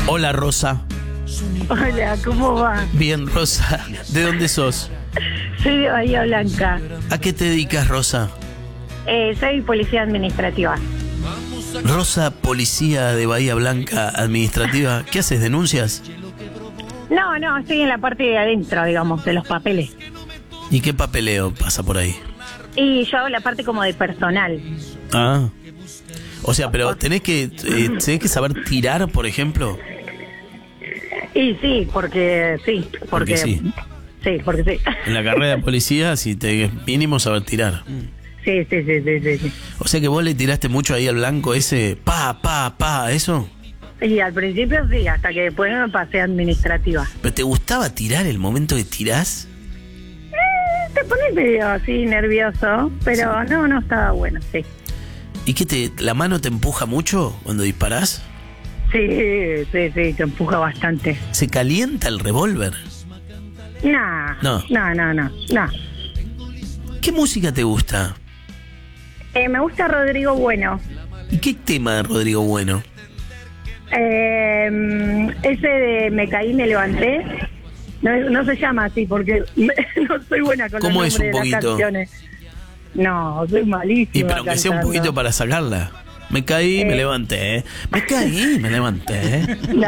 Hola, Rosa. Hola, ¿cómo va? Bien, Rosa. ¿De dónde sos? Soy de Bahía Blanca. ¿A qué te dedicas, Rosa? Soy policía administrativa. Rosa, policía de Bahía Blanca, administrativa. ¿Qué haces? ¿Denuncias? No, estoy en la parte de adentro, digamos, de los papeles. ¿Y qué papeleo pasa por ahí? Y yo hago la parte como de personal. Ah. O sea, pero tenés que saber tirar, por ejemplo. Y sí, porque sí. Porque sí. Sí, porque sí. En la carrera de policía, si te mínimo saber tirar. Sí. O sea que vos le tiraste mucho ahí al blanco ese, ¿eso? Y al principio sí, hasta que después me pasé a administrativa. ¿Pero te gustaba tirar el momento que tirás? Te pones medio así nervioso, pero Sí. no estaba bueno, sí. ¿Y qué la mano te empuja mucho cuando disparás? Sí, te empuja bastante. ¿Se calienta el revólver? No. ¿Qué música te gusta? Me gusta Rodrigo Bueno. ¿Y qué tema de Rodrigo Bueno? Ese de Me caí, me levanté. No se llama así porque no soy buena con los ¿Cómo nombres es un de las poquito? canciones. No, soy malísima. Y pero que sea un cantando. poquito para sacarla. Me caí, me levanté. Me caí, me levanté.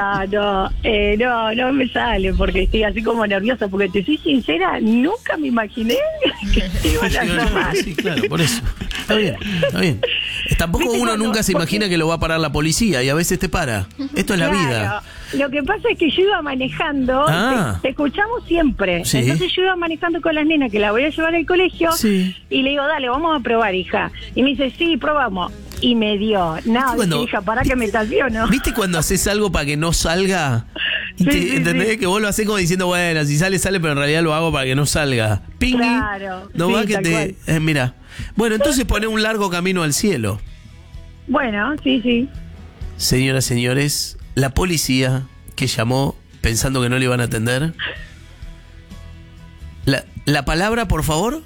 No me sale porque estoy así como nerviosa. Porque te soy sincera, nunca me imaginé que te iban a llamar. Sí, claro, por eso. Está bien. Tampoco ¿Viste uno cuando- nunca se imagina que lo va a parar la policía y a veces te para. Esto es la vida. Claro. Lo que pasa es que yo iba manejando, Ah. te escuchamos siempre. Sí. Entonces yo iba manejando con las nenas que la voy a llevar al colegio Sí. y le digo, dale, vamos a probar, hija. Y me dice, sí, probamos. Y me dio. No, cuando- hija, para que me estaciono. ¿Viste cuando haces algo para que no salga? Sí, ¿Entendés? sí. Que vos lo haces como diciendo, bueno, si sale, pero en realidad lo hago para que no salga. Pingui. Claro, No sí, va que tal te... cual. mira. Bueno, entonces poné un largo camino al cielo. Bueno, sí. Señoras, señores, la policía que llamó pensando que no le iban a atender. La palabra, por favor.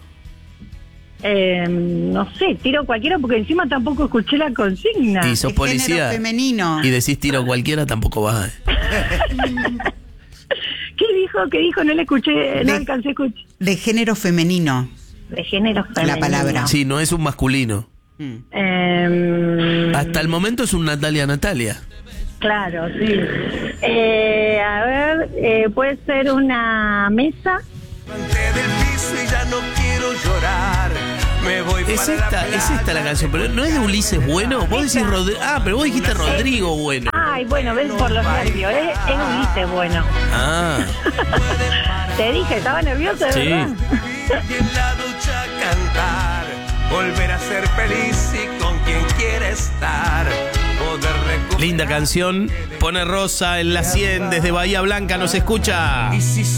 No sé, tiro cualquiera porque encima tampoco escuché la consigna. Y sos De policía. género femenino. Y decís tiro cualquiera, tampoco va. ¿Qué dijo? No le escuché, no alcancé a escuchar. De género femenino. De género femenino. La palabra. Sí, no es un masculino. Hasta el momento es un Natalia. Claro, sí. A ver, puede ser una mesa. Del piso y ya no quiero llorar. Me voy Es para esta la canción, pero no es de Ulises Bueno. Vos decís pero vos dijiste Rodrigo Bueno. Ay, bueno, ves por los nervios, es Ulises Bueno. Ah, Te dije, estaba nerviosa, sí. ¿verdad? y en la ducha cantar. Volver a ser feliz y con quien quiere estar. Poder recuperar. Linda canción. Pone Rosa en la 100 desde Bahía Blanca, nos escucha. Y si